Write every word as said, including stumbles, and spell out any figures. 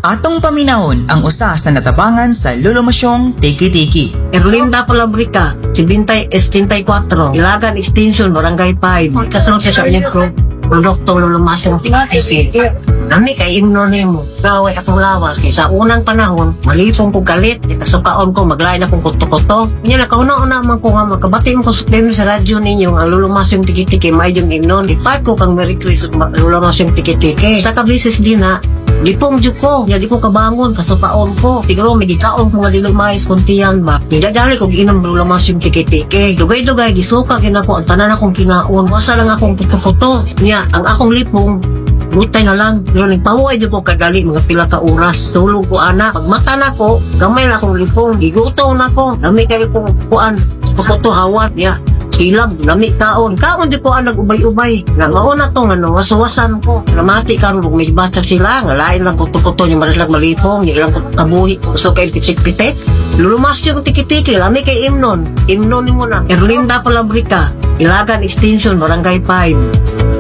Atong paminahon ang usa sa natabangan sa lulumasyong tiki-tiki. Erlinda Palabrica, seventy sixty-four, Ilagan Extension, Barangay five. Kasunod siya sa inyong pro, produkto lulumasyong tiki-tiki. Nami kay imno nimo. Gaway akong lawas kay sa unang panahon, malipong ko galit, ikasukaon ko maglain akong kuto-kuto. Nya nakauna-una man ko nga makabati mo ko sa tema sa radyo ninyo ang lulumasyong tiki-tiki may yung imnon. Ipat ko kang Merry Christmas lulumasyong tiki-tiki. Sa kabisis din na lipong dyo ko, nga di ko kabangon, kasupaon ko. Tiguro, may gikaon ko nga dilumais kuntiyan ba. Nidadali ko giinom lulamas yung tiki-tiki. Dugay-dugay, gisuka ginako, ang tanan akong kinaon. Wasa lang akong puto-puto. Niya, ang akong lipong, butay na lang. Pero nagpamuay dyan ko kadali, mga pila ka oras. Tulog ko, anak. Pagmata na ko, gamay na akong lipong. Giguto na ko. Dami kayo kong kuan. Puto hawan. Niya, silag, lami kaon. Kaon di po ang nag-ubay-ubay. Nga mauna to, ano, wasawasan ko. Namati ka rin, may bata sila. Nga lain lang kuto-kuto, yung marilag malipong, yung ilang kabuhi. Gusto kayo pitik-pitik. Lulumas yung tiki-tiki, lami kay Imnon. Imnon mo na. Erlinda Palabrica, Ilagan Extension, Barangay five.